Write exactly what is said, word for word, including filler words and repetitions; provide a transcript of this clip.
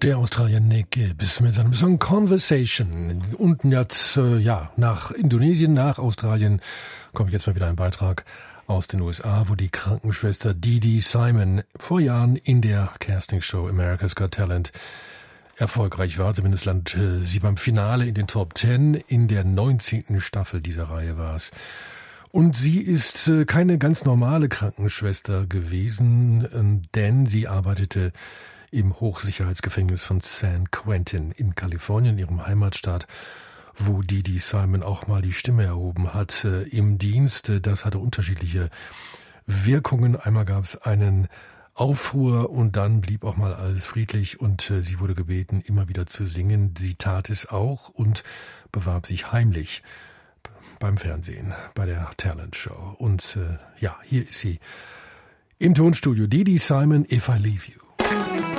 Der Australier Nick Gibbs mit seinem Song Conversation. Und jetzt, äh, ja, nach Indonesien, nach Australien kommt jetzt mal wieder ein Beitrag aus den U S A, wo die Krankenschwester Dee Dee Simon vor Jahren in der Castingshow America's Got Talent erfolgreich war. Zumindest landete sie beim Finale in den Top Ten. In der neunzehnten Staffel dieser Reihe war es. Und sie ist äh, keine ganz normale Krankenschwester gewesen, äh, denn sie arbeitete im Hochsicherheitsgefängnis von San Quentin in Kalifornien, ihrem Heimatstaat, wo Dee Dee Simon auch mal die Stimme erhoben hat äh, im Dienst. Das hatte unterschiedliche Wirkungen. Einmal gab es einen Aufruhr und dann blieb auch mal alles friedlich und äh, sie wurde gebeten, immer wieder zu singen. Sie tat es auch und bewarb sich heimlich beim Fernsehen, bei der Talent Show. Und äh, ja, hier ist sie im Tonstudio. Dee Dee Simon, If I Leave You.